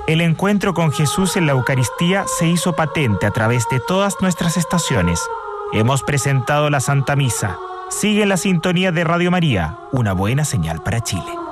El encuentro con Jesús en la Eucaristía se hizo patente a través de todas nuestras estaciones. Hemos presentado la Santa Misa. Sigue en la sintonía de Radio María, una buena señal para Chile.